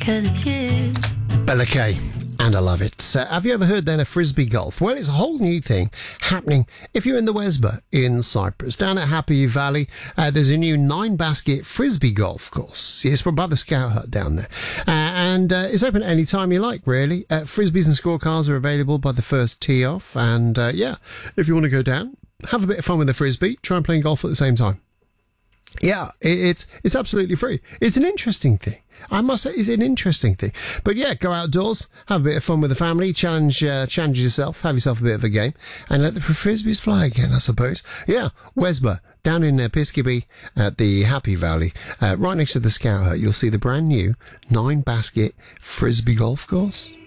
'cause it's you. Bella Kay, and I love it. Have you ever heard then of Frisbee Golf? Well, it's a whole new thing happening if you're in the Wesba in Cyprus. Down at Happy Valley, there's a new 9-basket Frisbee Golf course. It's by the Scout Hut down there. And it's open at any time you like, really. Frisbees and scorecards are available by the first tee off. And, if you want to go down, have a bit of fun with the Frisbee, try and play golf at the same time. Yeah, it's absolutely free. It's an interesting thing. I must say, it's an interesting thing. But yeah, go outdoors, have a bit of fun with the family, challenge yourself, have yourself a bit of a game, and let the Frisbees fly again, I suppose. Yeah, Wesba, down in Piscobee at the Happy Valley, right next to the Scout Hut, you'll see the brand new 9-basket Frisbee golf course.